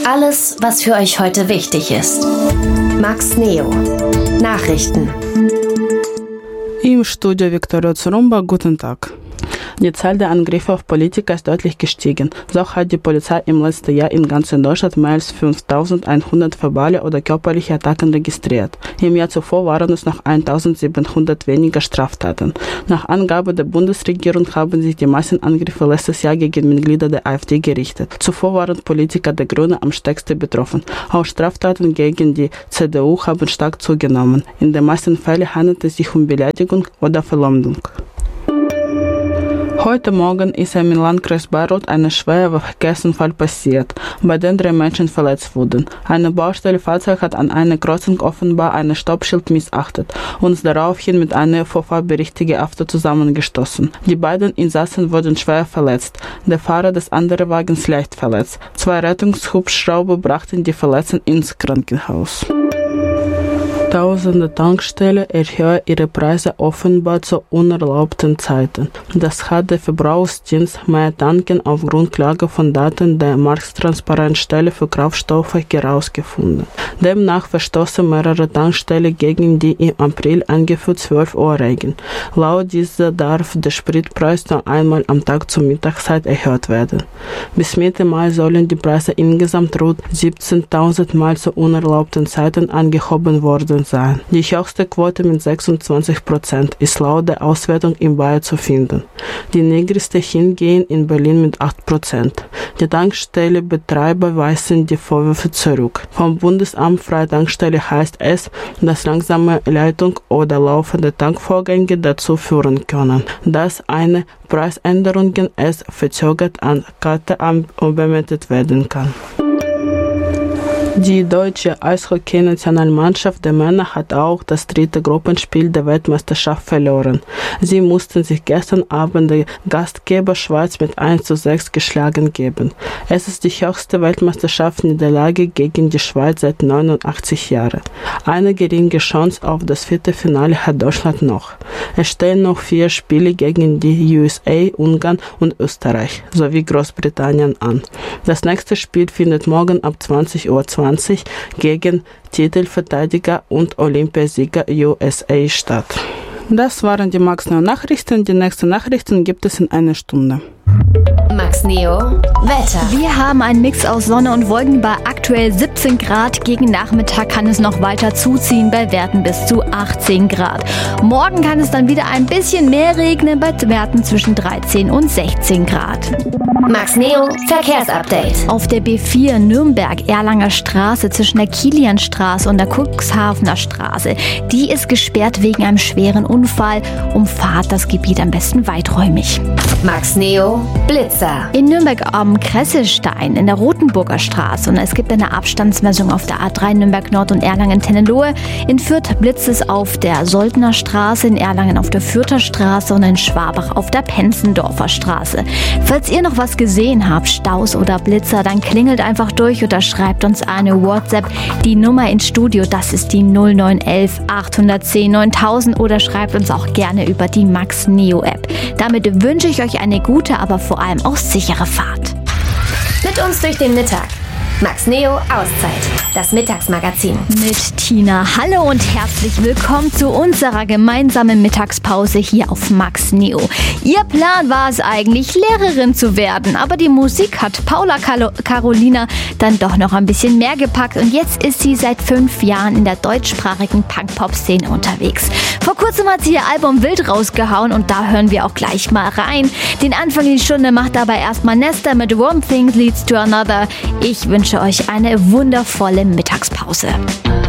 Alles, was für euch heute wichtig ist. Max Neo. Nachrichten. Im Studio Viktoria Zurumba, guten Tag. Die Zahl der Angriffe auf Politiker ist deutlich gestiegen. So hat die Polizei im letzten Jahr in ganz Deutschland mehr als 5.100 verbale oder körperliche Attacken registriert. Im Jahr zuvor waren es noch 1.700 weniger Straftaten. Nach Angabe der Bundesregierung haben sich die meisten Angriffe letztes Jahr gegen Mitglieder der AfD gerichtet. Zuvor waren Politiker der Grünen am stärksten betroffen. Auch Straftaten gegen die CDU haben stark zugenommen. In den meisten Fällen handelt es sich um Beleidigung oder Verleumdung. Heute Morgen ist im Landkreis Bayreuth ein schwerer Verkehrsunfall passiert, bei dem 3 Menschen verletzt wurden. Ein Baustellenfahrzeug hat an einer Kreuzung offenbar ein Stoppschild missachtet und ist daraufhin mit einem vorfahrberechtigten Auto zusammengestoßen. Die beiden Insassen wurden schwer verletzt, der Fahrer des anderen Wagens leicht verletzt. 2 Rettungshubschrauber brachten die Verletzten ins Krankenhaus. Tausende Tankstellen erhöhen ihre Preise offenbar zu unerlaubten Zeiten. Das hat der Verbrauchsdienst Mehr Tanken auf Grundlage von Daten der Markttransparenzstelle für Kraftstoffe herausgefunden. Demnach verstoßen mehrere Tankstellen gegen die im April eingeführte 12-Uhr-Regeln. Laut dieser darf der Spritpreis nur einmal am Tag zur Mittagszeit erhöht werden. Bis Mitte Mai sollen die Preise insgesamt rund 17.000 Mal zu unerlaubten Zeiten angehoben worden sein. Die höchste Quote mit 26% ist laut der Auswertung in Bayern zu finden. Die niedrigste hingehen in Berlin mit 8%. Die Tankstellenbetreiber weisen die Vorwürfe zurück. Vom Bundesamt Freie Tankstelle heißt es, dass langsame Leitung oder laufende Tankvorgänge dazu führen können, dass eine Preisänderung erst verzögert an Karte übermittelt werden kann. Die deutsche Eishockey-Nationalmannschaft der Männer hat auch das 3. Gruppenspiel der Weltmeisterschaft verloren. Sie mussten sich gestern Abend der Gastgeber Schweiz mit 1:6 geschlagen geben. Es ist die höchste Weltmeisterschaftsniederlage gegen die Schweiz seit 89 Jahren. Eine geringe Chance auf das Viertelfinale hat Deutschland noch. Es stehen noch 4 Spiele gegen die USA, Ungarn und Österreich sowie Großbritannien an. Das nächste Spiel findet morgen ab 20:20 Uhr gegen Titelverteidiger und Olympiasieger USA statt. Das waren die Max Neo Nachrichten. Die nächsten Nachrichten gibt es in einer Stunde. Max Neo Wetter. Wir haben einen Mix aus Sonne und Wolken bei aktuell 17 Grad. Gegen Nachmittag kann es noch weiter zuziehen bei Werten bis zu 18 Grad. Morgen kann es dann wieder ein bisschen mehr regnen bei Werten zwischen 13 und 16 Grad. Max Neo Verkehrsupdate. Auf der B4 Nürnberg-Erlanger Straße zwischen der Kilianstraße und der Cuxhavener Straße. Die ist gesperrt wegen einem schweren Unfall. Umfahrt das Gebiet am besten weiträumig. Max Neo Blitzer. In Nürnberg am Kresselstein in der Rotenburger Straße und es gibt eine Abstandsmessung auf der A3 Nürnberg Nord und Erlangen-Tennelohe. In Fürth blitzt es auf der Soldner Straße, in Erlangen auf der Fürther Straße und in Schwabach auf der Penzendorfer Straße. Falls ihr noch was gesehen habt, Staus oder Blitzer, dann klingelt einfach durch oder schreibt uns eine WhatsApp. Die Nummer ins Studio, das ist die 0911 810 9000 oder schreibt uns auch gerne über die Max Neo App. Damit wünsche ich euch eine gute, aber vor allem auch sichere Fahrt. Mit uns durch den Mittag. Max Neo Auszeit, das Mittagsmagazin. Mit Tina. Hallo und herzlich willkommen zu unserer gemeinsamen Mittagspause hier auf Max Neo. Ihr Plan war es eigentlich, Lehrerin zu werden, aber die Musik hat Paula Carolina dann doch noch ein bisschen mehr gepackt und jetzt ist sie seit 5 Jahren in der deutschsprachigen Punk-Pop-Szene unterwegs. Vor kurzem hat sie ihr Album Wild rausgehauen und da hören wir auch gleich mal rein. Den Anfang in die Stunde macht dabei erstmal Nesta mit One Thing Leads to Another. Ich wünsche euch eine wundervolle Mittagspause.